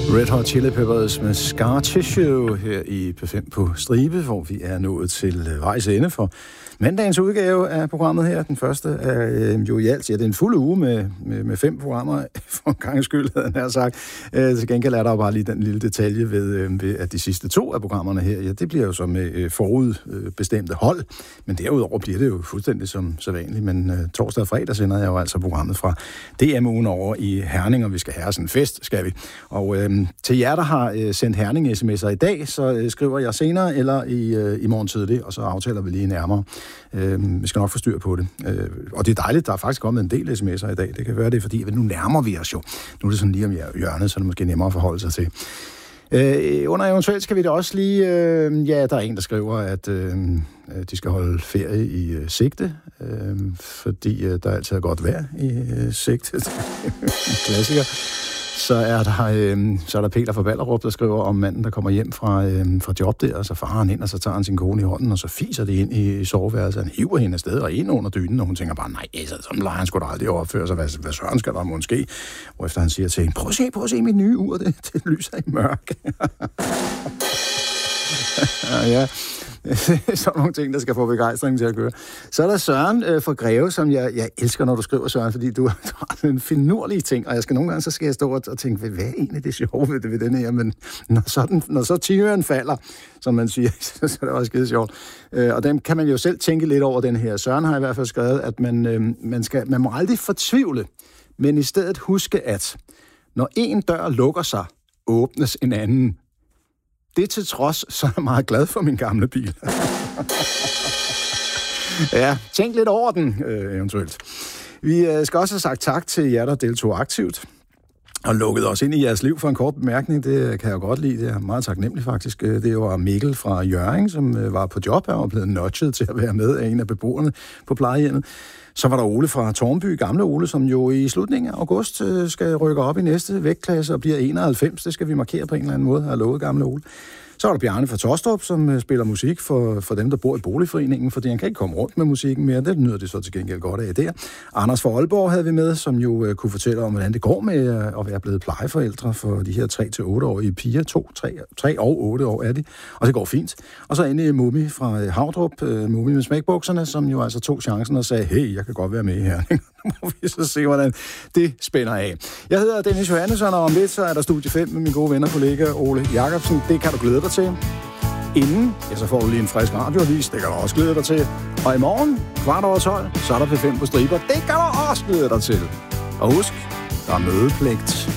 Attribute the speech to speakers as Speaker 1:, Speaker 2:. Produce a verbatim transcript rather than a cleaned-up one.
Speaker 1: Red Hot Chili Peppers med Scar Tissue her i P fem på Stribe, hvor vi er nået til vejs ende for mandagens udgave af programmet her. Den første er øh, jo i alt, ja, det er en fuld uge med, med, med fem programmer, for en gang skyld, havde han sagt. Øh, til gengæld er der jo bare lige den lille detalje ved, øh, ved, at de sidste to af programmerne her, ja, det bliver jo så med øh, forudbestemte øh, hold, men derudover bliver det jo fuldstændig som så vanligt. Men øh, torsdag og fredag sender jeg jo altså programmet fra D M-ugen over i Herning, og vi skal have sådan en fest, skal vi. Og øh, til jer, der har øh, sendt Herning-sms'er i dag, så øh, skriver jeg senere eller i, øh, i morgen tidlig, og så aftaler vi lige nærmere. Øh, vi skal nok få styr på det. Øh, og det er dejligt, der er faktisk kommet en del sms'er i dag. Det kan være det, fordi nu nærmer vi os jo. Nu er det sådan lige om hjørnet, så er det måske nemmere at forholde sig til. Øh, under eventuelt skal vi da også lige... Øh, ja, der er en, der skriver, at øh, de skal holde ferie i øh, Sigte, øh, fordi øh, der altid er godt vejr i øh, Sigte. Klassiker. Så er der, øh, så er der Peter fra Ballerup, der skriver om manden, der kommer hjem fra, øh, fra job der, og så farer han ind, og så tager han sin kone i hånden, og så fiser det ind i soveværelset. Han hiver hende afsted og ind under dynen, og hun tænker bare, nej, så sådan leger han sgu da aldrig opføre sig. Hvad, hvad søren skal der måske? Hvorefter han siger til hende, prøv at se, prøv at se mit nye ur, det, det lyser i mørke. Ja, sådan nogle ting, der skal få begejstring til at køre. Så er der Søren øh, fra Greve, som jeg, jeg elsker, når du skriver, Søren, fordi du, du har en finurlig ting, og jeg skal nogle gange, så skal jeg stå og, og tænke, hvad er egentlig det sjove ved, det, ved den her, men når, sådan, når så tigeren falder, som man siger, så er det også skide sjovt. Øh, og den kan man jo selv tænke lidt over, den her. Søren har i hvert fald skrevet, at man, øh, man, skal, man må aldrig fortvivle, men i stedet huske, at når en dør lukker sig, åbnes en anden. Det til trods, så er jeg meget glad for min gamle bil. Ja, tænk lidt over den, øh, eventuelt. Vi øh, skal også have sagt tak til jer, der deltog aktivt og lukket os ind i jeres liv for en kort bemærkning. Det kan jeg godt lide. Det er meget taknemmelig faktisk. Det var Mikkel fra Hjørring, som øh, var på job her og blevet nudget til at være med af en af beboerne på plejehjemmet. Så var der Ole fra Tornby, gamle Ole, som jo i slutningen af august øh, skal rykke op i næste vægtklasse og bliver enoghalvfems. Det skal vi markere på en eller anden måde, har lovet gamle Ole. Så var der Bjarne fra Tostrup, som øh, spiller musik for, for dem, der bor i boligforeningen, fordi han kan ikke komme rundt med musikken mere. Det nyder det så til gengæld godt af der. Anders fra Aalborg havde vi med, som jo øh, kunne fortælle om, hvordan det går med øh, at være blevet plejeforældre for de her tre til otte-årige piger. to, tre og otte år er de, og det går fint. Og så endelig Mumi fra øh, Havdrup, øh, Mumi med smækbukserne, som jo altså tog chancen og sagde, hey, jeg kan godt være med her. Nu må vi så se, hvordan det spænder af. Jeg hedder Dennis Johannesson, og om lidt så er der studie fem med min gode ven og kollega Ole Jacobsen. Det kan du glæde dig til. Inden, ja, så får du lige en frisk radioavis. Det kan du også glæde dig til. Og i morgen, kvart over tolv, så er der P fem på Striber. Det kan du også glæde dig til. Og husk, der er mødepligt.